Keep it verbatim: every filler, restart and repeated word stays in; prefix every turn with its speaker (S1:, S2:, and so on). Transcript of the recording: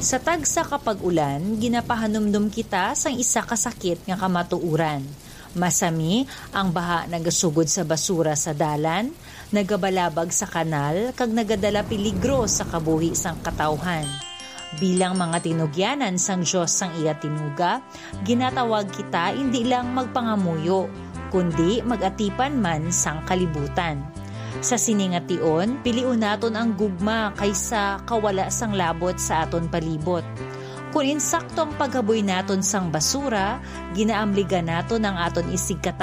S1: Sa tagsa kapag ulan, ginapahanumdum kita sang isa kasakit nga kamatuuran. Masami ang baha nagasugod sa basura sa dalan, nagabalabag sa kanal, kag nagadala peligro sa kabuhi sang katawhan. Bilang mga tinugyanan sang Diyos sang iya tinuga, ginatawag kita hindi lang magpangamuyo, kundi magatipan man sang kalibutan. Sa siningation, piliun naton ang gugma kaysa kawala sang labot sa aton palibot. Kung insakto ang paghaboy naton sang basura, ginaamligan naton ang aton isigkata